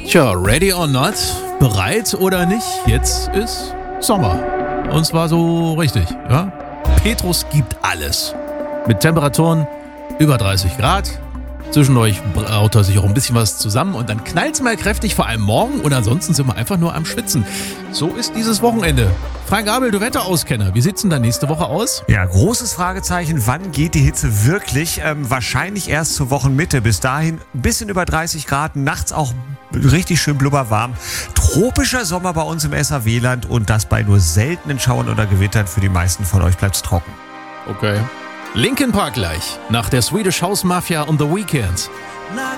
Tja, ready or not? Bereit oder nicht? Jetzt ist Sommer. Und zwar so richtig, ja? Petrus gibt alles. Mit Temperaturen über 30 Grad. Zwischendurch braut er sich auch ein bisschen was zusammen und dann knallt's mal kräftig, vor allem morgen. Und ansonsten sind wir einfach nur am Schwitzen. So ist dieses Wochenende. Frank Abel, du Wetterauskenner, wie sieht's denn da nächste Woche aus? Ja, großes Fragezeichen, wann geht die Hitze wirklich? Wahrscheinlich erst zur Wochenmitte. Bis dahin ein bisschen über 30 Grad, nachts auch richtig schön blubberwarm. Tropischer Sommer bei uns im SAW-Land und das bei nur seltenen Schauern oder Gewittern. Für die meisten von euch bleibt's trocken. Okay. Linkin Park gleich, nach der Swedish House Mafia und The Weeknd.